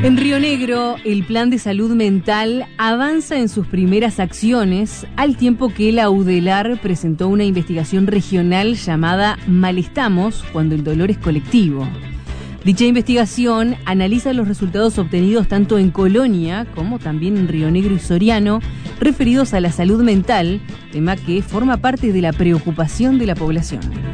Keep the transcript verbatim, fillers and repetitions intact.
En Río Negro, el Plan de Salud Mental avanza en sus primeras acciones, al tiempo que la UDELAR presentó una investigación regional llamada Malestamos cuando el dolor es colectivo. Dicha investigación analiza los resultados obtenidos tanto en Colonia como también en Río Negro y Soriano, referidos a la salud mental, tema que forma parte de la preocupación de la población.